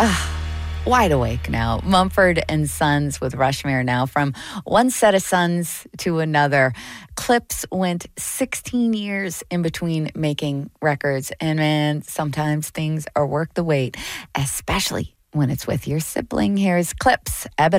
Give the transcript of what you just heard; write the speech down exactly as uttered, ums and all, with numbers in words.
Wide awake now. Mumford and Sons with Rushmere now. From one set of sons to another. Clips went sixteen years in between making records. And man, sometimes things are worth the wait, especially when it's with your sibling. Here's Clips, Ebb It